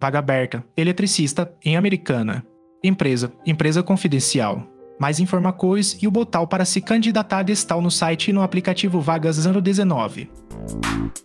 Vaga aberta. Eletricista, em Americana. Empresa. Empresa confidencial. Mais informações e o botão para se candidatar está no site e no aplicativo Vagas 019.